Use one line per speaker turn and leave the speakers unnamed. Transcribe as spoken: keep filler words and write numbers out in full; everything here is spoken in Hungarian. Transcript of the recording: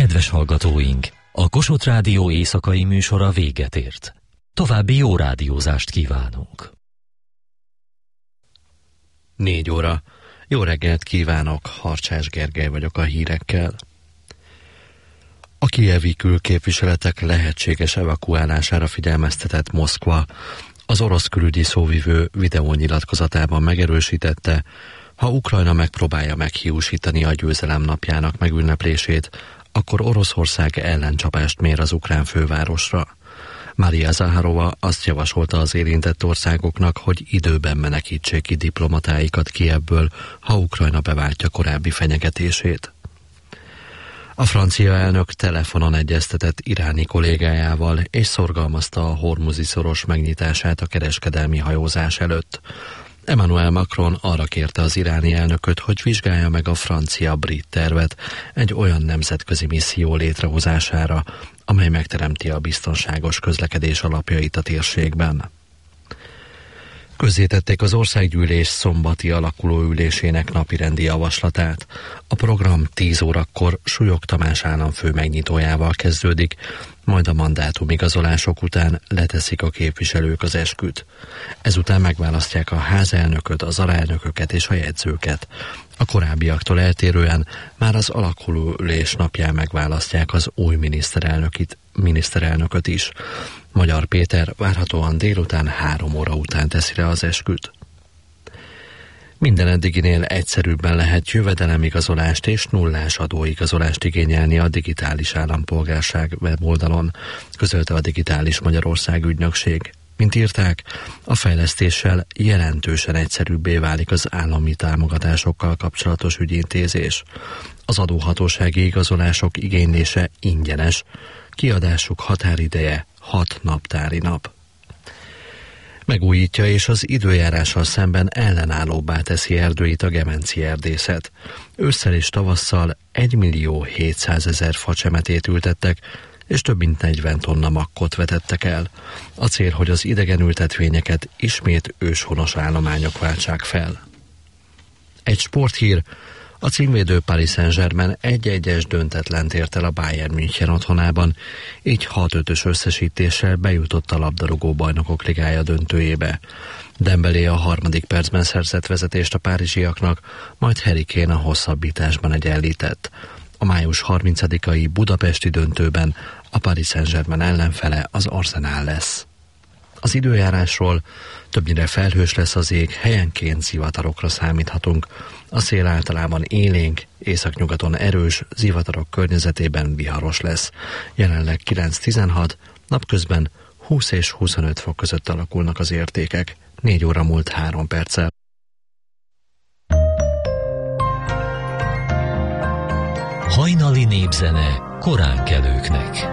Kedves hallgatóink, a Kossuth Rádió éjszakai műsora véget ért. További jó rádiózást kívánunk.
Négy óra. Jó reggelt kívánok, Harcsás Gergely vagyok a hírekkel. A kijevi külképviseletek lehetséges evakuálására figyelmeztetett Moszkva. Az orosz külügyi szóvivő videónyilatkozatában megerősítette, ha Ukrajna megpróbálja meghiúsítani a győzelem napjának megünneplését, akkor Oroszország ellencsapást mér az ukrán fővárosra. Maria Zaharova azt javasolta az érintett országoknak, hogy időben menekítsék ki diplomatáikat Kijevből, ha Ukrajna beváltja korábbi fenyegetését. A francia elnök telefonon egyeztetett iráni kollégájával, és szorgalmazta a Hormuzi szoros megnyitását a kereskedelmi hajózás előtt. Emmanuel Macron arra kérte az iráni elnököt, hogy vizsgálja meg a francia-brit tervet egy olyan nemzetközi misszió létrehozására, amely megteremti a biztonságos közlekedés alapjait a térségben. Közzétették az országgyűlés szombati alakuló ülésének napirendi javaslatát. A program tíz órakor Súlyog Tamás államfő megnyitójával kezdődik, majd a mandátumigazolások után leteszik a képviselők az esküt. Ezután megválasztják a házelnököt, az alelnököket és a jegyzőket. A korábbiaktól eltérően már az alakuló ülés napján megválasztják az új miniszterelnökit, miniszterelnököt is. Magyar Péter várhatóan délután három óra után teszi le az esküt. Minden eddiginél egyszerűbben lehet jövedelemigazolást és nullás adóigazolást igényelni a digitális állampolgárság weboldalon, közölte a Digitális Magyarország ügynökség. Mint írták, a fejlesztéssel jelentősen egyszerűbbé válik az állami támogatásokkal kapcsolatos ügyintézés. Az adóhatósági igazolások igénylése ingyenes, kiadásuk határideje hat naptári nap. Megújítja és az időjárással szemben ellenállóbbá teszi erdőit a gemenci erdészet. Ősszel és tavasszal egymillió hétszázezer facsemetét ültettek, és több mint negyven tonna makkot vetettek el. A cél, hogy az idegen ültetvényeket ismét őshonos állományok váltsák fel. Egy sporthír: a címvédő Paris Saint-Germain egy-egyes döntetlent ért el a Bayern München otthonában, így hat ötös összesítéssel bejutott a labdarúgó bajnokok ligája döntőjébe. Dembélé a harmadik percben szerzett vezetést a párizsiaknak, majd Harry Kane a hosszabbításban egyenlített. A május harmincadikai budapesti döntőben a Paris Saint-Germain ellenfele az Arsenal lesz. Az időjárásról: többnyire felhős lesz az ég, helyenként zivatarokra számíthatunk. A szél általában élénk, északnyugaton erős, zivatarok környezetében viharos lesz. Jelenleg kilenc tizenhat, napközben húsz és huszonöt fok között alakulnak az értékek. négy óra múlt három perccel.
Hajnali népzene koránkelőknek.